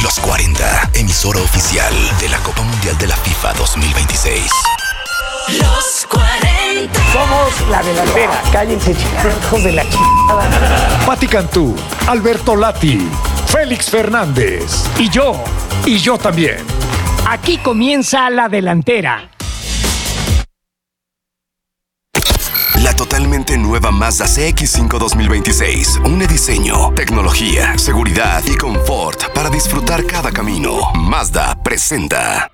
Los 40, emisora oficial de la Copa Mundial de la FIFA 2026. Los 40. Somos la delantera. Cállense, hijos de la chingada. Pati Cantú, Alberto Lati, Félix Fernández y yo también. Aquí comienza la delantera. La totalmente nueva Mazda CX-5 2026. Un diseño, tecnología, seguridad y confort para disfrutar cada camino. Mazda presenta.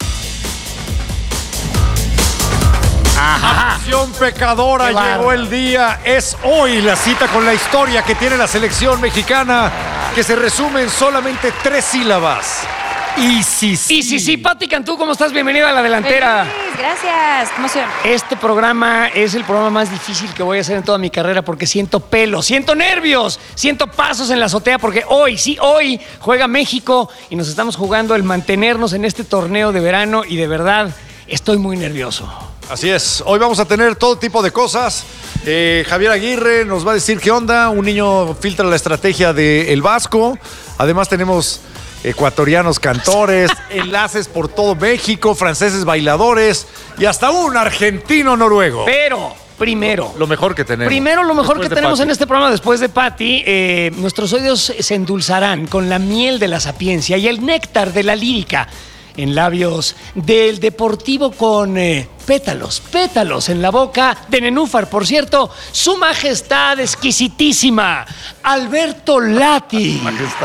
Ajá. Acción pecadora, llegó el día. Es hoy la cita con la historia que tiene la selección mexicana, que se resume en solamente 3 sílabas. Y sí. Pati Cantú, ¿cómo estás? Bienvenida a la delantera. Feliz, gracias. Qué emoción. Este programa es el programa más difícil que voy a hacer en toda mi carrera porque siento pelos, siento nervios, siento pasos en la azotea porque hoy juega México y nos estamos jugando el mantenernos en este torneo de verano y de verdad estoy muy nervioso. Así es, hoy vamos a tener todo tipo de cosas. Javier Aguirre nos va a decir qué onda. Un niño filtra la estrategia del Vasco. Además tenemos ecuatorianos cantores, enlaces por todo México, franceses bailadores y hasta un argentino noruego. Pero primero, lo mejor que tenemos. En este programa después de Pati, nuestros oídos se endulzarán con la miel de la sapiencia y el néctar de la lírica en labios del deportivo con pétalos en la boca de nenúfar. Por cierto, su majestad exquisitísima, Alberto Lati. Majestad.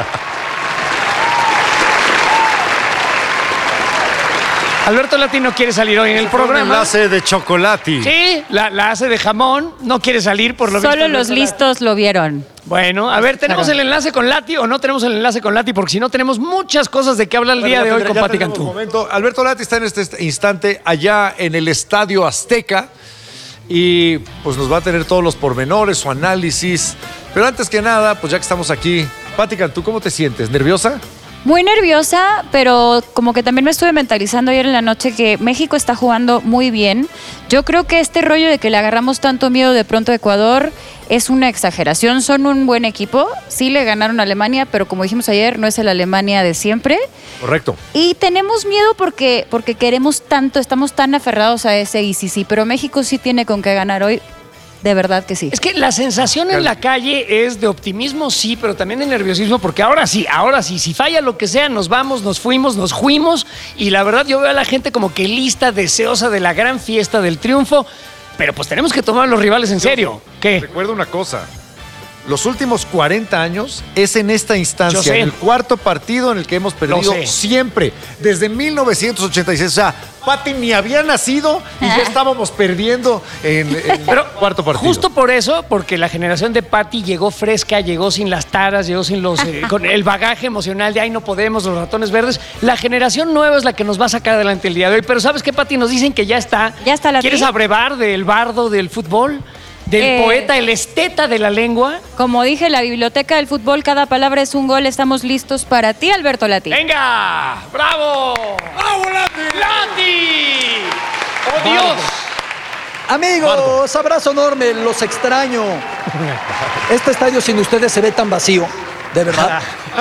Alberto Lati no quiere salir hoy en el programa. Un enlace de chocolate. Sí, la hace de jamón. No quiere salir por lo visto. Solo los listos lo vieron. Bueno, a ver, ¿tenemos el enlace con Lati o no tenemos el enlace con Lati? Porque si no, tenemos muchas cosas de qué hablar el día de hoy con Pati Cantú. Alberto Lati está en este instante allá en el Estadio Azteca y pues nos va a tener todos los pormenores, su análisis. Pero antes que nada, pues ya que estamos aquí, Pati Cantú, ¿cómo te sientes? ¿Nerviosa? Muy nerviosa, pero como que también me estuve mentalizando ayer en la noche que México está jugando muy bien. Yo creo que este rollo de que le agarramos tanto miedo de pronto a Ecuador es una exageración. Son un buen equipo. Sí le ganaron a Alemania, pero como dijimos ayer, no es el Alemania de siempre. Correcto. Y tenemos miedo porque queremos tanto, estamos tan aferrados a ese y sí. Pero México sí tiene con qué ganar hoy. De verdad que sí. Es que la sensación en la calle es de optimismo, sí, pero también de nerviosismo, porque ahora sí, si falla lo que sea, nos vamos, nos fuimos, y la verdad yo veo a la gente como que lista, deseosa de la gran fiesta del triunfo, pero pues tenemos que tomar a los rivales en serio. ¿Qué? Recuerda una cosa, los últimos 40 años es en esta instancia, en el cuarto partido en el que hemos perdido siempre, desde 1986, o sea, Pati ni había nacido y ya estábamos perdiendo en el cuarto partido. Justo por eso, porque la generación de Pati llegó fresca, llegó sin las taras, llegó sin con el bagaje emocional de no podemos, los ratones verdes. La generación nueva es la que nos va a sacar adelante el día de hoy. Pero ¿sabes qué, Pati? Nos dicen que ya está. ¿Ya está la ¿Quieres abrevar del bardo del fútbol? Del poeta, el esteta de la lengua. Como dije, la biblioteca del fútbol, cada palabra es un gol. Estamos listos para ti, Alberto Lati. ¡Venga! ¡Bravo! ¡Bravo, Lati! ¡Lati! ¡Oh, Dios! Amigos, abrazo enorme, los extraño. Este estadio sin ustedes se ve tan vacío, de verdad.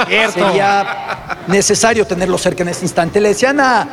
Sería necesario tenerlo cerca en este instante. Le decían a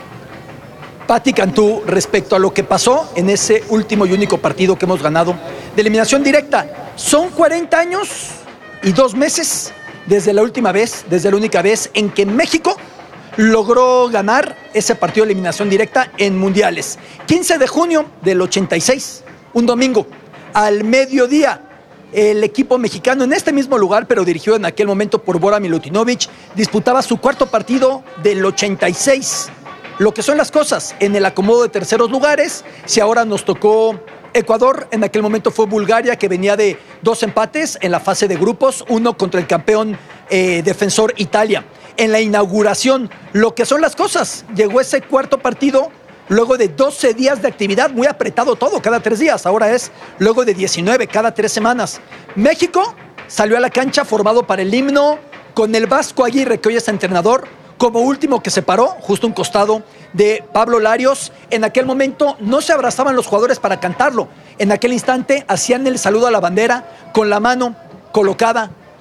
Pati Cantú respecto a lo que pasó en ese último y único partido que hemos ganado de eliminación directa. Son 40 años y 2 meses desde la única vez en que México logró ganar ese partido de eliminación directa en mundiales. 15 de junio del 86, un domingo, al mediodía, el equipo mexicano en este mismo lugar, pero dirigido en aquel momento por Bora Milutinovic, disputaba su cuarto partido del 86. Lo que son las cosas en el acomodo de terceros lugares, si ahora nos tocó Ecuador, en aquel momento fue Bulgaria, que venía de 2 empates en la fase de grupos, uno contra el campeón defensor Italia. En la inauguración, lo que son las cosas, llegó ese cuarto partido luego de 12 días de actividad, muy apretado todo, cada 3 días, ahora es luego de 19, cada 3 semanas. México salió a la cancha formado para el himno, con el Vasco Aguirre, que hoy es entrenador, como último que se paró, justo a un costado de Pablo Larios. En aquel momento no se abrazaban los jugadores para cantarlo. En aquel instante hacían el saludo a la bandera con la mano colocada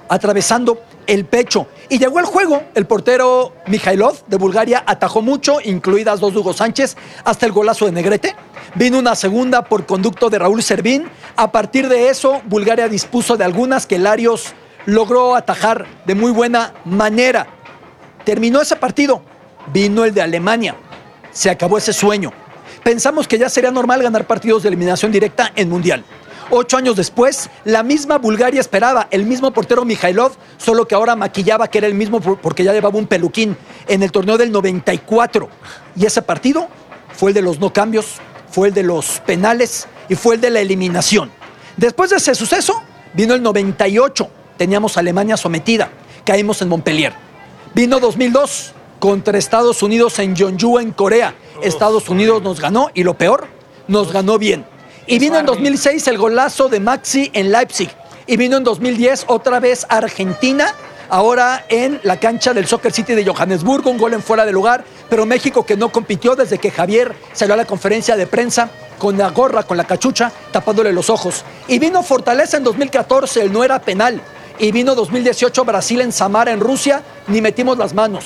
atravesando el pecho. Y llegó el juego. El portero Mikhailov de Bulgaria atajó mucho, incluidas 2 de Hugo Sánchez, hasta el golazo de Negrete. Vino una segunda por conducto de Raúl Servín. A partir de eso, Bulgaria dispuso de algunas que Larios logró atajar de muy buena manera. Terminó ese partido. Vino el de Alemania. Se acabó ese sueño. Pensamos que ya sería normal ganar partidos de eliminación directa en Mundial. 8 años después, la misma Bulgaria esperaba, el mismo portero Mikhailov, solo que ahora maquillaba que era el mismo porque ya llevaba un peluquín en el torneo del 94. Y ese partido fue el de los no cambios, fue el de los penales y fue el de la eliminación. Después de ese suceso, vino el 98. Teníamos a Alemania sometida. Caímos en Montpellier. Vino 2002 contra Estados Unidos en Jeonju, en Corea. Estados Unidos nos ganó y lo peor, nos ganó bien. Y vino en 2006 el golazo de Maxi en Leipzig. Y vino en 2010 otra vez Argentina, ahora en la cancha del Soccer City de Johannesburgo, un gol en fuera de lugar. Pero México que no compitió desde que Javier salió a la conferencia de prensa con la gorra, con la cachucha, tapándole los ojos. Y vino Fortaleza en 2014, el no era penal. Y vino 2018 Brasil en Samara, en Rusia, ni metimos las manos.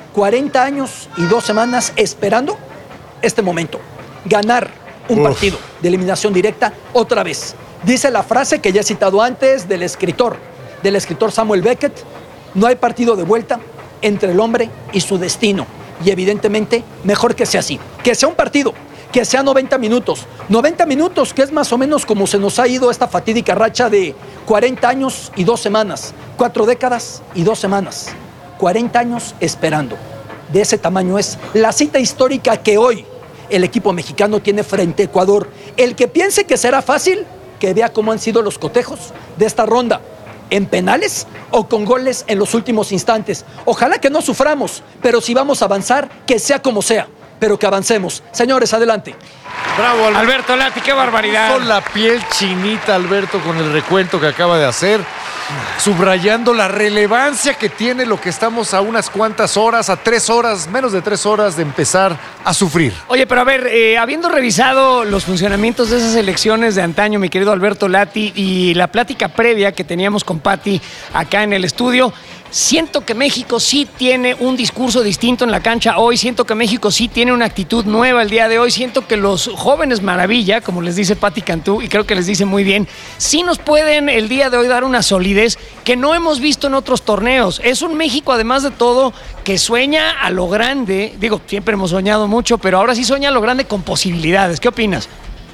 40 años y 2 semanas esperando este momento. Ganar un partido de eliminación directa otra vez. Dice la frase que ya he citado antes del escritor Samuel Beckett: no hay partido de vuelta entre el hombre y su destino. Y evidentemente mejor que sea así, que sea un partido, que sea 90 minutos, que es más o menos como se nos ha ido esta fatídica racha de 40 años y 2 semanas, 4 décadas y 2 semanas, 40 años esperando. De ese tamaño es la cita histórica que hoy el equipo mexicano tiene frente a Ecuador. El que piense que será fácil, que vea cómo han sido los cotejos de esta ronda, en penales o con goles en los últimos instantes. Ojalá que no suframos, pero si vamos a avanzar, que sea como sea, pero que avancemos. Señores, adelante. Bravo, Alberto Lati, qué barbaridad. Con la piel chinita, Alberto, con el recuento que acaba de hacer, subrayando la relevancia que tiene lo que estamos a unas cuantas horas, a 3 horas, menos de 3 horas de empezar a sufrir. Oye, pero a ver, habiendo revisado los funcionamientos de esas elecciones de antaño, mi querido Alberto Lati, y la plática previa que teníamos con Pati acá en el estudio, siento que México sí tiene un discurso distinto en la cancha hoy, siento que México sí tiene una actitud nueva el día de hoy, siento que los jóvenes maravilla, como les dice Pati Cantú, y creo que les dice muy bien, sí nos pueden el día de hoy dar una solidez que no hemos visto en otros torneos. Es un México, además de todo, que sueña a lo grande. Digo, siempre hemos soñado mucho, pero ahora sí sueña a lo grande con posibilidades. ¿Qué opinas?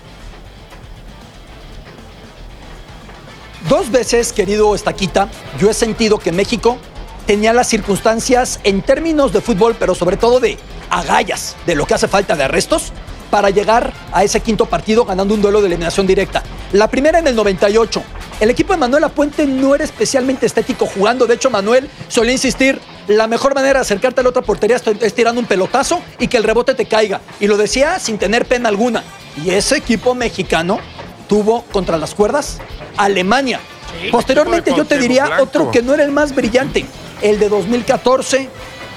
2 veces, querido Estaquita, yo he sentido que México tenía las circunstancias en términos de fútbol, pero sobre todo de agallas, de lo que hace falta de arrestos, para llegar a ese quinto partido ganando un duelo de eliminación directa. La primera en el 98. El equipo de Manuel Lapuente no era especialmente estético jugando. De hecho, Manuel solía insistir, la mejor manera de acercarte a la otra portería es tirando un pelotazo y que el rebote te caiga. Y lo decía sin tener pena alguna. Y ese equipo mexicano tuvo contra las cuerdas Alemania. Sí, posteriormente yo te diría Blanco. Otro que no era el más brillante, el de 2014.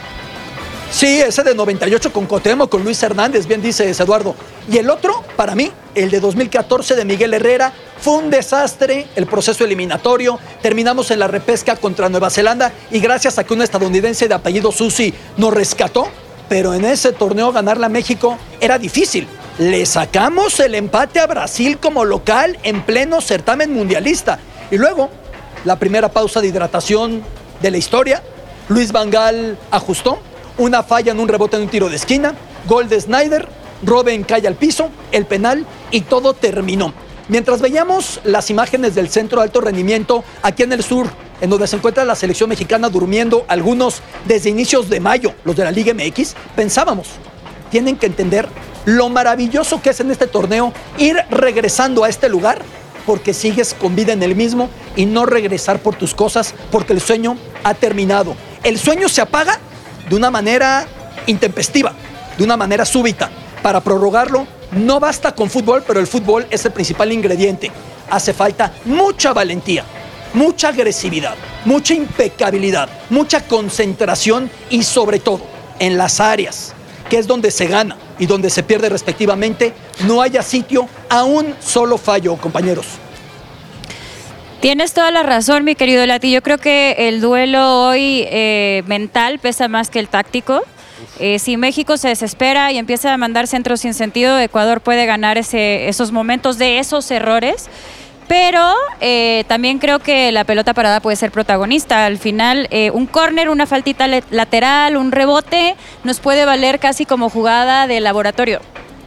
Sí, ese de 98 con Cuauhtémoc, con Luis Hernández, bien dices, Eduardo. Y el otro, para mí, el de 2014 de Miguel Herrera, fue un desastre el proceso eliminatorio. Terminamos en la repesca contra Nueva Zelanda y gracias a que un estadounidense de apellido Susi nos rescató, pero en ese torneo ganarle a México era difícil. Le sacamos el empate a Brasil como local en pleno certamen mundialista. Y luego, la primera pausa de hidratación de la historia, Luis Van Gaal ajustó, una falla en un rebote en un tiro de esquina, gol de Snyder, Robben cae al piso, el penal y todo terminó. Mientras veíamos las imágenes del centro de alto rendimiento aquí en el sur, en donde se encuentra la selección mexicana durmiendo, algunos desde inicios de mayo, los de la Liga MX, pensábamos, tienen que entender lo maravilloso que es en este torneo ir regresando a este lugar porque sigues con vida en el mismo y no regresar por tus cosas porque el sueño ha terminado. El sueño se apaga de una manera intempestiva, de una manera súbita. Para prorrogarlo no basta con fútbol, pero el fútbol es el principal ingrediente. Hace falta mucha valentía, mucha agresividad, mucha impecabilidad, mucha concentración y sobre todo en las áreas, que es donde se gana y donde se pierde respectivamente, no haya sitio a un solo fallo, compañeros. Tienes toda la razón, mi querido Lati. Yo creo que el duelo hoy mental pesa más que el táctico. Si México se desespera y empieza a mandar centros sin sentido, Ecuador puede ganar esos momentos de esos errores. Pero también creo que la pelota parada puede ser protagonista. Al final, un córner, una faltita lateral, un rebote, nos puede valer casi como jugada de laboratorio.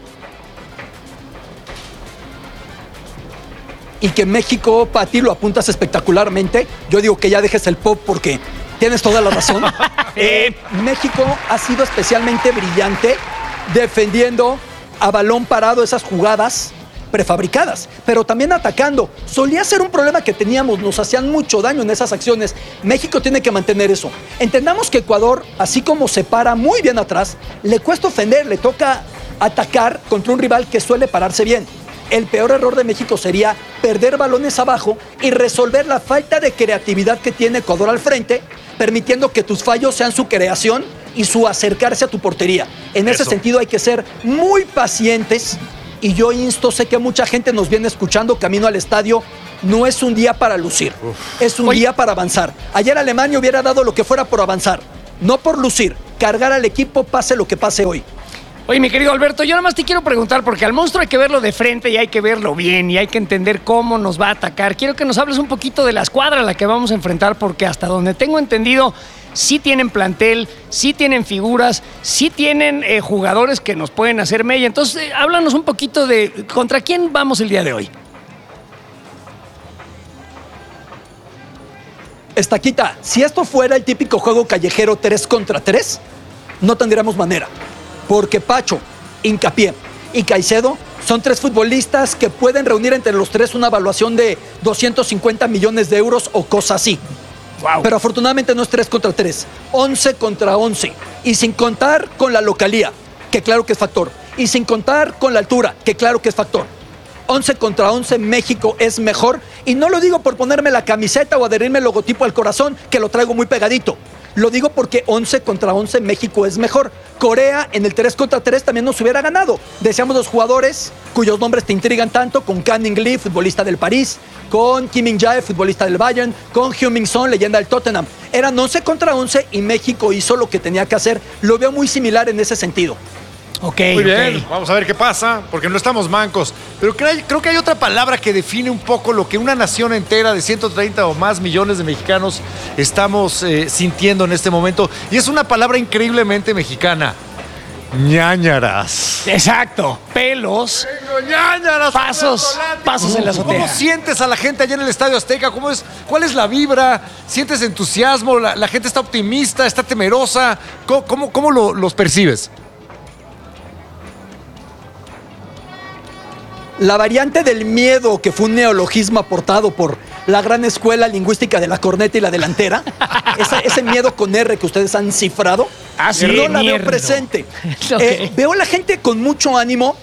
Y que México, Pati, lo apuntas espectacularmente. Yo digo que ya dejes el pop porque tienes toda la razón. México ha sido especialmente brillante defendiendo a balón parado esas jugadas prefabricadas, pero también atacando. Solía ser un problema que teníamos, nos hacían mucho daño en esas acciones. México tiene que mantener eso. Entendamos que Ecuador, así como se para muy bien atrás, le cuesta ofender, le toca atacar contra un rival que suele pararse bien. El peor error de México sería perder balones abajo y resolver la falta de creatividad que tiene Ecuador al frente, permitiendo que tus fallos sean su creación y su acercarse a tu portería. En ese sentido hay que ser muy pacientes. Y yo insto, sé que mucha gente nos viene escuchando camino al estadio. No es un día para lucir, es un día para avanzar. Ayer Alemania hubiera dado lo que fuera por avanzar, no por lucir, cargar al equipo pase lo que pase hoy. Oye, mi querido Alberto, yo nada más te quiero preguntar, porque al monstruo hay que verlo de frente y hay que verlo bien y hay que entender cómo nos va a atacar. Quiero que nos hables un poquito de la escuadra a la que vamos a enfrentar, porque hasta donde tengo entendido, sí tienen plantel, sí tienen figuras, sí tienen jugadores que nos pueden hacer mella. Entonces, háblanos un poquito de contra quién vamos el día de hoy. Estaquita, si esto fuera el típico juego callejero 3 contra 3, no tendríamos manera. Porque Pacho, Hincapié y Caicedo son 3 futbolistas que pueden reunir entre los 3 una evaluación de 250 millones de euros o cosa así. Wow. Pero afortunadamente no es 3 contra 3, 11 contra 11. Y sin contar con la localía, que claro que es factor. Y sin contar con la altura, que claro que es factor. 11 contra 11, México es mejor. Y no lo digo por ponerme la camiseta o adherirme el logotipo al corazón, que lo traigo muy pegadito. Lo digo porque 11 contra 11 México es mejor. Corea en el 3 contra 3 también nos hubiera ganado. Deseamos los jugadores cuyos nombres te intrigan tanto, con Canning Lee, futbolista del París, con Kim Min-jae, futbolista del Bayern, con Heung-min Son, leyenda del Tottenham. Eran 11 contra 11 y México hizo lo que tenía que hacer. Lo veo muy similar en ese sentido. Muy bien, vamos a ver qué pasa, porque no estamos mancos. Pero creo que hay otra palabra que define un poco lo que una nación entera de 130 o más millones de mexicanos estamos sintiendo en este momento. Y es una palabra increíblemente mexicana. Ñáñaras. Exacto, pelos, ñáñaras, pasos en la azotea. ¿Cómo sientes a la gente allá en el Estadio Azteca? ¿Cuál es la vibra? ¿Sientes entusiasmo? ¿La gente está optimista? ¿Está temerosa? ¿Cómo los percibes? La variante del miedo, que fue un neologismo aportado por la gran escuela lingüística de la corneta y la delantera, ese miedo con R que ustedes han cifrado, sí, no la veo presente. Veo a la gente con mucho ánimo.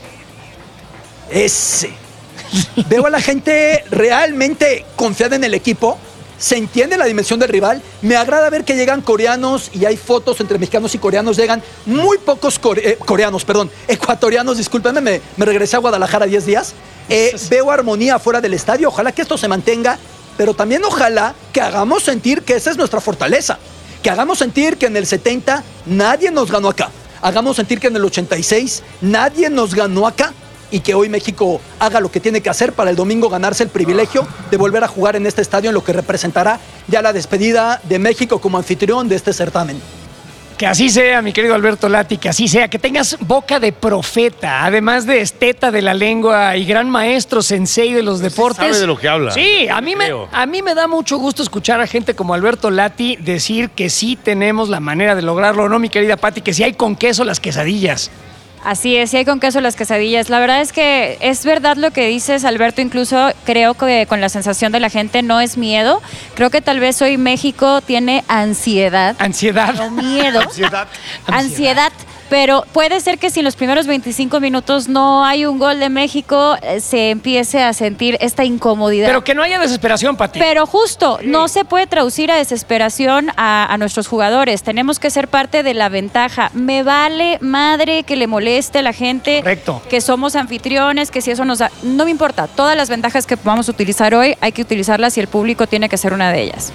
Veo a la gente realmente confiada en el equipo. Se entiende la dimensión del rival. Me agrada ver que llegan coreanos y hay fotos entre mexicanos y coreanos. Llegan muy pocos ecuatorianos, discúlpenme, me regresé a Guadalajara 10 días. Veo armonía fuera del estadio. Ojalá que esto se mantenga, pero también ojalá que hagamos sentir que esa es nuestra fortaleza. Que hagamos sentir que en el 70 nadie nos ganó acá. Hagamos sentir que en el 86 nadie nos ganó acá. Y que hoy México haga lo que tiene que hacer para el domingo ganarse el privilegio de volver a jugar en este estadio, en lo que representará ya la despedida de México como anfitrión de este certamen. Que así sea, mi querido Alberto Lati, que así sea, que tengas boca de profeta, además de esteta de la lengua y gran maestro sensei de los deportes. Sabe de lo que habla. Sí, a mí me da mucho gusto escuchar a gente como Alberto Lati decir que sí tenemos la manera de lograrlo, ¿no, mi querida Pati? Que sí hay con queso las quesadillas. Así es, sí hay con queso las quesadillas. La verdad es que es verdad lo que dices, Alberto. Incluso creo que con la sensación de la gente no es miedo. Creo que tal vez hoy México tiene ansiedad. ¿Ansiedad? No miedo. Ansiedad. Ansiedad Pero puede ser que si en los primeros 25 minutos no hay un gol de México, se empiece a sentir esta incomodidad. Pero que no haya desesperación, Pati. Pero justo, no se puede traducir a desesperación a nuestros jugadores. Tenemos que ser parte de la ventaja. Me vale madre que le moleste a la gente. Correcto. Que somos anfitriones, que si eso nos da... No me importa, todas las ventajas que vamos a utilizar hoy hay que utilizarlas y el público tiene que ser una de ellas.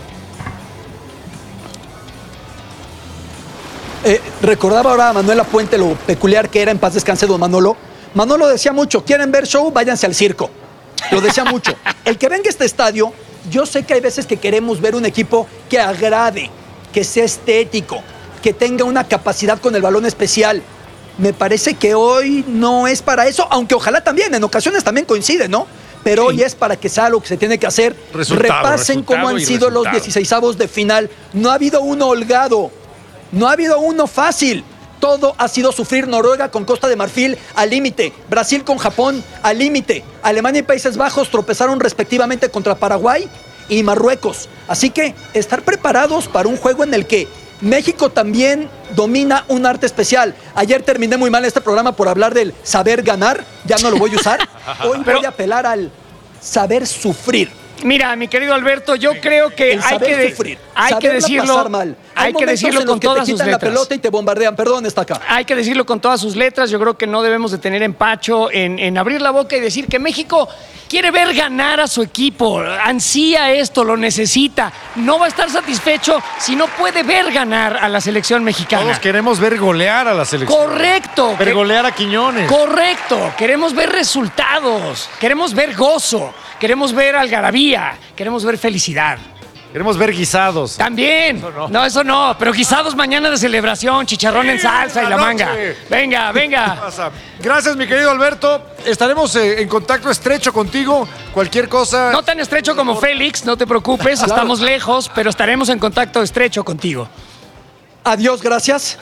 Recordaba ahora a Manuel Lapuente lo peculiar que era, en paz descanse don Manolo. Manolo decía mucho, ¿quieren ver show? Váyanse al circo. Lo decía mucho. El que venga a este estadio, yo sé que hay veces que queremos ver un equipo que agrade, que sea estético, que tenga una capacidad con el balón especial. Me parece que hoy no es para eso, aunque ojalá también, en ocasiones también coincide, ¿no? Pero hoy es para que sea lo que se tiene que hacer. Repasen cómo han sido los 16avos de final. No ha habido uno holgado. No ha habido uno fácil. Todo ha sido sufrir. Noruega con Costa de Marfil al límite. Brasil con Japón al límite. Alemania y Países Bajos tropezaron respectivamente contra Paraguay y Marruecos. Así que estar preparados para un juego en el que México también domina un arte especial. Ayer terminé muy mal este programa por hablar del saber ganar. Ya no lo voy a usar. Hoy voy a apelar al saber sufrir. Mira, mi querido Alberto, yo creo que hay que decirlo, hay que decirlo con todas sus letras. La pelota y te bombardean. Perdón, está acá. Hay que decirlo con todas sus letras. Yo creo que no debemos de tener empacho en abrir la boca y decir que México quiere ver ganar a su equipo, ansía esto, lo necesita. No va a estar satisfecho si no puede ver ganar a la selección mexicana. Todos queremos ver golear a la selección. Correcto. Ver golear a Quiñones. Correcto. Queremos ver resultados. Queremos ver gozo. Queremos ver algarabía. Queremos ver felicidad. Queremos ver guisados. También. Eso no. Pero guisados mañana de celebración, chicharrón en salsa y la manga. Venga, venga. Gracias, mi querido Alberto. Estaremos en contacto estrecho contigo. Cualquier cosa. No tan estrecho como Félix, no te preocupes. Claro. Estamos lejos, pero estaremos en contacto estrecho contigo. Adiós, gracias.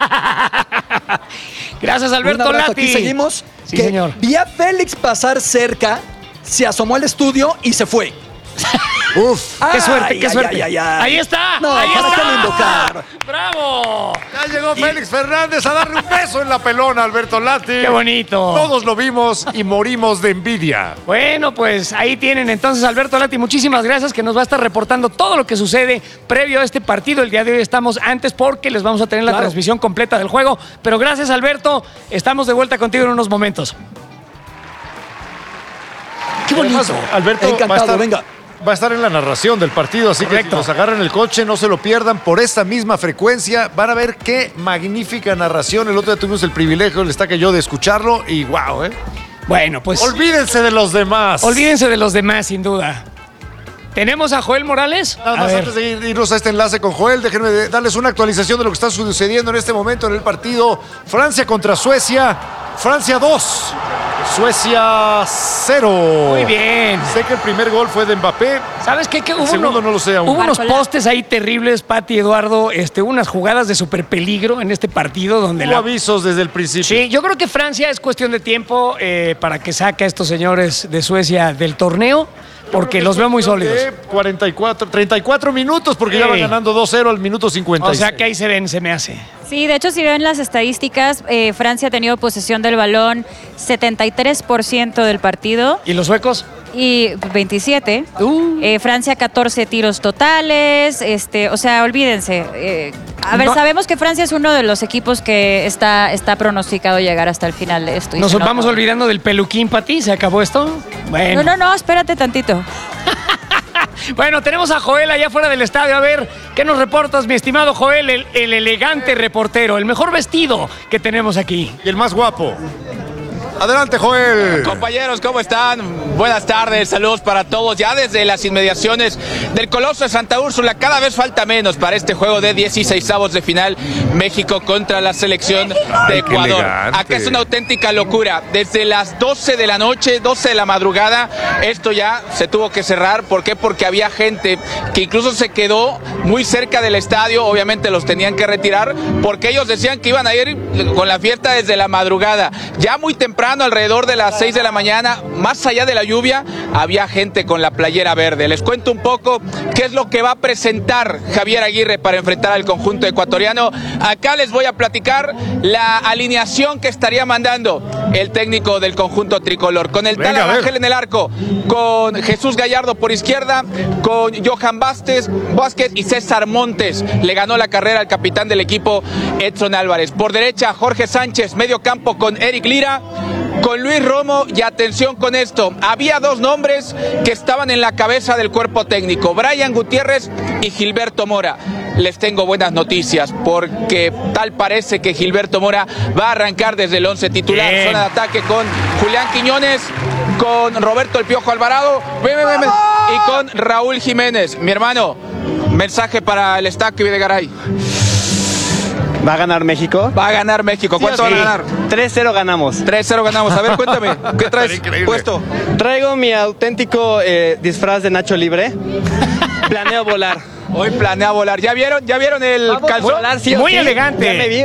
Gracias, Alberto Lati. Aquí seguimos. Sí, señor. Vi a Félix pasar cerca, se asomó al estudio y se fue. Uf, qué suerte, qué suerte. Ahí está. No, ahí ¿para está. qué lo invocar? ¡Bravo! Ya llegó Félix Fernández a darle un beso en la pelona a Alberto Lati. ¡Qué bonito! Todos lo vimos y morimos de envidia. Bueno, pues ahí tienen entonces Alberto Lati. Muchísimas gracias, que nos va a estar reportando todo lo que sucede previo a este partido. El día de hoy estamos antes porque les vamos a tener la transmisión completa del juego. Pero gracias, Alberto. Estamos de vuelta contigo en unos momentos. ¡Qué bonito! Además, Alberto, encantado, venga. Va a estar en la narración del partido, así Correcto. que si nos agarran el coche, no se lo pierdan por esta misma frecuencia. Van a ver qué magnífica narración. El otro día tuvimos el privilegio, el destaque yo, de escucharlo y wow, Bueno, pues... Olvídense de los demás. Olvídense de los demás, sin duda. ¿Tenemos a Joel Morales? Nada más antes de irnos a este enlace con Joel, déjenme darles una actualización de lo que está sucediendo en este momento en el partido. Francia contra Suecia. Francia 2. Suecia 0. Muy bien. Sé que el primer gol fue de Mbappé. ¿Sabes qué? El segundo no lo sé aún. Hubo unos postes ahí terribles, Pati, Eduardo, unas jugadas de súper peligro en este partido donde Hubo avisos desde el principio. Sí, yo creo que Francia es cuestión de tiempo para que saque a estos señores de Suecia del torneo, porque los veo muy sólidos. 34 minutos, porque ya van ganando 2-0 al minuto 56. O sea que ahí se ven, se me hace. Sí, de hecho, si ven las estadísticas, Francia ha tenido posesión del balón 73% del partido. ¿Y los suecos? Y 27. Francia 14 tiros totales. O sea, olvídense. Sabemos que Francia es uno de los equipos que está pronosticado llegar hasta el final de esto. Nos vamos olvidando del peluquín, Pati. ¿Se acabó esto? Bueno. No, espérate tantito. Bueno, tenemos a Joel allá fuera del estadio. A ver, ¿qué nos reportas, mi estimado Joel? El elegante reportero, el mejor vestido que tenemos aquí. Y el más guapo. Adelante, Joel. Compañeros, ¿cómo están? Buenas tardes, saludos para todos. Ya desde las inmediaciones del Coloso de Santa Úrsula, cada vez falta menos para este juego de 16avos de final, México contra la selección de Ecuador. Acá es una auténtica locura. Desde las 12 de la noche, 12 de la madrugada, esto ya se tuvo que cerrar. ¿Por qué? Porque había gente que incluso se quedó muy cerca del estadio. Obviamente los tenían que retirar porque ellos decían que iban a ir con la fiesta desde la madrugada. Ya muy temprano temprano, alrededor de las 6 de la mañana, más allá de la lluvia, había gente con la playera verde. Les cuento un poco qué es lo que va a presentar Javier Aguirre para enfrentar al conjunto ecuatoriano. Acá les voy a platicar la alineación que estaría mandando el técnico del conjunto tricolor. Con el Tala Rangel en el arco, con Jesús Gallardo por izquierda, con Johan Vázquez y César Montes. Le ganó la carrera al capitán del equipo, Edson Álvarez. Por derecha, Jorge Sánchez, medio campo con Eric Lira, con Luis Romo, y atención con esto, había dos nombres que estaban en la cabeza del cuerpo técnico, Brian Gutiérrez y Gilberto Mora. Les tengo buenas noticias, porque tal parece que Gilberto Mora va a arrancar desde el 11 titular. Zona de ataque con Julián Quiñones, con Roberto El Piojo Alvarado y con Raúl Jiménez. Mi hermano, mensaje para el Estadio Videgaray. ¿Va a ganar México? Va a ganar México. ¿Cuánto van a ganar? 3-0 ganamos. 3-0 ganamos. A ver, cuéntame, ¿qué traes puesto? Traigo mi auténtico disfraz de Nacho Libre. Planeo volar. Hoy planea volar. ¿Ya vieron el calzón? Sí, muy elegante. Ya me vi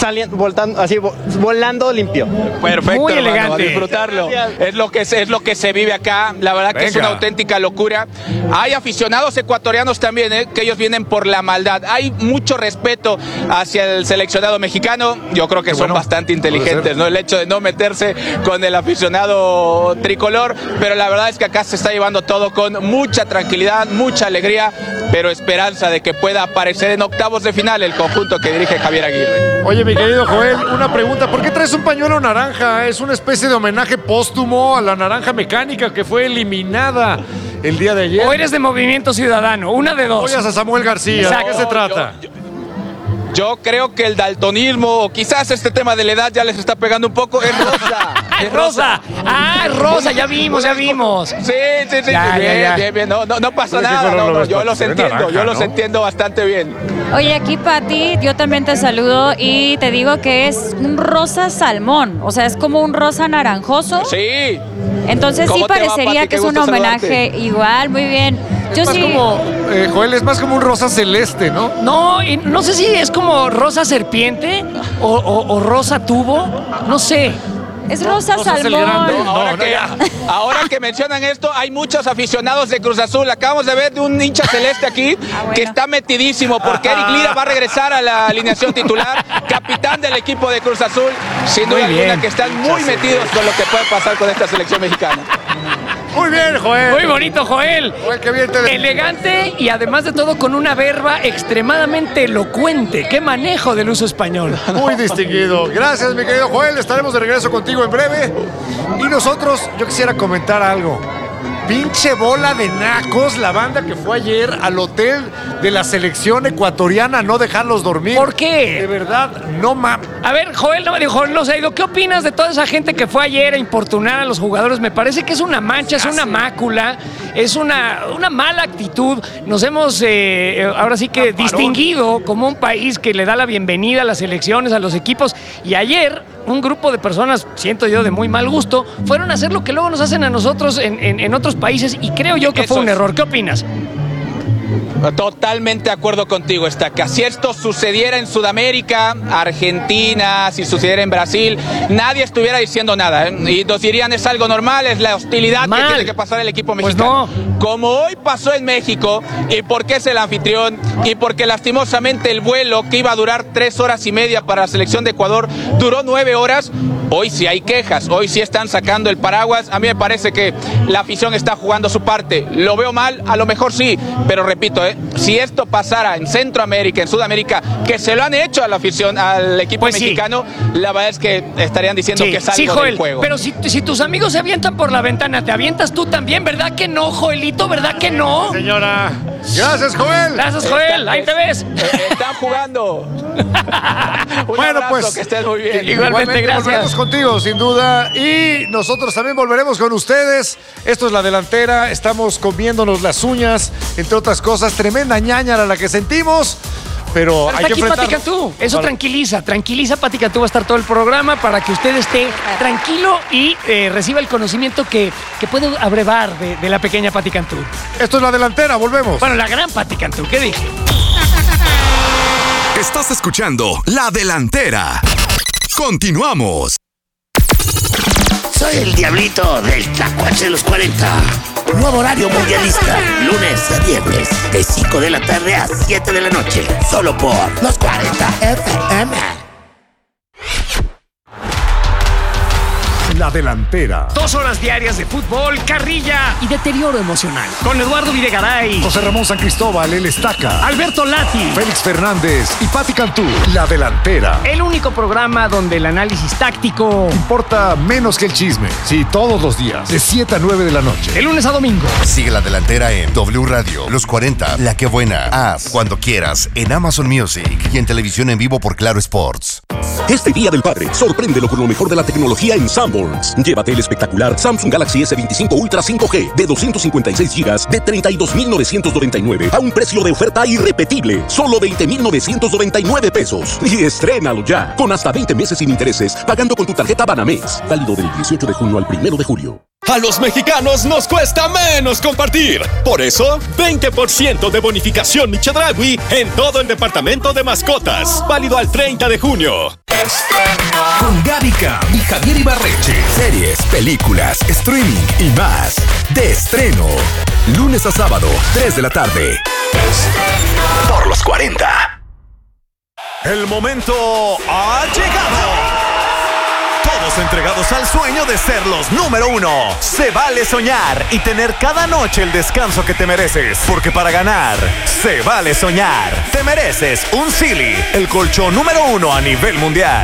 volando limpio. Perfecto, muy hermano, elegante. a disfrutarlo. Es lo que se vive acá. La verdad que es una auténtica locura. Hay aficionados ecuatorianos también, que ellos vienen por la maldad. Hay mucho respeto hacia el seleccionado mexicano. Yo creo que son bastante inteligentes, ¿no? El hecho de no meterse con el aficionado tricolor, pero la verdad es que acá se está llevando todo con mucha tranquilidad, mucha alegría, pero esperanza de que pueda aparecer en octavos de final el conjunto que dirige Javier Aguirre. Oye, mi querido Joel, una pregunta. ¿Por qué traes un pañuelo naranja? Es una especie de homenaje póstumo a la naranja mecánica que fue eliminada el día de ayer. ¿O eres de Movimiento Ciudadano? Una de dos. Apoyas a Samuel García. Exacto. ¿De qué se trata? Yo creo que el daltonismo, o quizás este tema de la edad ya les está pegando un poco. Es rosa. Es rosa. Ah, es rosa, ya vimos. Sí. Ya. Bien. No pasa ¿De qué nada. color lo ves, Yo Pati? los Se ve entiendo. naranja, Yo los ¿no? entiendo bastante bien. Oye, aquí Pati, yo también te saludo y te digo que es un rosa salmón, o sea, es como un rosa naranjoso. Sí. Entonces sí ¿Cómo te va, parecería Pati? que Qué es un gusto homenaje igual, muy bien. Yo Es más sí. como, Joel, es más como un rosa celeste, ¿no? No, y no sé si es como rosa serpiente o rosa tubo, no sé. Es rosa Rosa es el salmón. grande. Ahora que mencionan esto, hay muchos aficionados de Cruz Azul. Acabamos de ver de un hincha celeste aquí bueno. que está metidísimo porque Eric Lira va a regresar a la alineación titular, capitán del equipo de Cruz Azul. Sin duda alguna que están muy metidos con lo que puede pasar con esta selección mexicana. Muy bien, Joel. Muy bonito, Joel. Joel, qué bien te... Elegante y además de todo con una verba extremadamente elocuente. ¡Qué manejo del uso español! Muy distinguido. Gracias, mi querido Joel. Estaremos de regreso contigo en breve. Y nosotros, yo quisiera comentar algo. Pinche bola de nacos la banda que fue ayer al hotel de la selección ecuatoriana a no dejarlos dormir. ¿Por qué? De verdad, no mames. A ver, Joel no se ha ido. ¿Qué opinas de toda esa gente que fue ayer a importunar a los jugadores? Me parece que es una mancha, es una mácula, es una mala actitud. Nos hemos, ahora sí que distinguido como un país que le da la bienvenida a las selecciones, a los equipos. Y ayer, un grupo de personas, siento yo, de muy mal gusto, fueron a hacer lo que luego nos hacen a nosotros en otros países. Y creo yo que fue un error. ¿Qué opinas? Totalmente de acuerdo contigo, Estaca. Si esto sucediera en Sudamérica, Argentina, si sucediera en Brasil, nadie estuviera diciendo nada, Y nos dirían, es algo normal, es la hostilidad que tiene que pasar el equipo mexicano. Pues no. Como hoy pasó en México, y porque es el anfitrión, y porque lastimosamente el vuelo que iba a durar 3 horas y media para la selección de Ecuador duró 9 horas, hoy sí hay quejas, hoy sí están sacando el paraguas. A mí me parece que la afición está jugando su parte. ¿Lo veo mal? A lo mejor sí, pero repito, si esto pasara en Centroamérica, en Sudamérica, que se lo han hecho a la afición, al equipo Pues mexicano, la verdad es que estarían diciendo que es algo Joel, del juego. pero si tus amigos se avientan por la ventana, ¿te avientas tú tamén? ¿Verdad que no, Joelito? ¿Verdad que no? Señora. Gracias, Joel. Gracias, Joel. Ahí te ves. Están jugando. Un Bueno, abrazo, pues, que estés muy bien. Igualmente, gracias. Volveremos contigo, sin duda. Y nosotros también volveremos con ustedes. Esto es La Delantera. Estamos comiéndonos las uñas, entre otras cosas. Tremenda ñañara la que sentimos. Pero hay Está que aquí Pati enfrentar. Cantú. Eso Vale. tranquiliza. Pati Cantú va a estar todo el programa para que usted esté tranquilo y reciba el conocimiento que puede abrevar de la pequeña Pati Cantú. Esto es La Delantera. Volvemos. Bueno, la gran Pati Cantú. ¿Qué dije? Estás escuchando La Delantera. Continuamos. Soy el diablito del Tlacuache de los 40. Nuevo horario mundialista, lunes a viernes, de 5 de la tarde a 7 de la noche. Solo por los 40 FM. La delantera. 2 horas diarias de fútbol, carrilla y deterioro emocional. Con Eduardo Videgaray, José Ramón San Cristóbal, el Estaca, Alberto Lati, Félix Fernández y Pati Cantú. La delantera. El único programa donde el análisis táctico Importa menos que el chisme. Sí, todos los días, de 7 a 9 de la noche. de lunes a domingo. Sigue La Delantera en W Radio, Los 40, La Que Buena, Haz, Cuando Quieras, en Amazon Music y en televisión en vivo por Claro Sports. Este Día del Padre, sorpréndelo con lo mejor de la tecnología en Sanborns. Llévate el espectacular Samsung Galaxy S25 Ultra 5G de 256 GB de $32,999 a un precio de oferta irrepetible, solo $20,999 pesos. Y estrénalo ya, con hasta 20 meses sin intereses, pagando con tu tarjeta Banamex. Válido del 18 de junio al 1 de julio. A los mexicanos nos cuesta menos compartir. Por eso, 20% de bonificación Michedragui en todo el departamento de mascotas. Válido al 30 de junio. Con Gaby Cam y Javier Ibarreche. Series, películas, streaming y más. De estreno. Lunes a sábado, 3 de la tarde. Por los 40. El momento ha llegado. Todos entregados al sueño de ser los número 1. Se vale soñar y tener cada noche el descanso que te mereces. Porque para ganar, se vale soñar. Te mereces un Silly, el colchón número 1 a nivel mundial.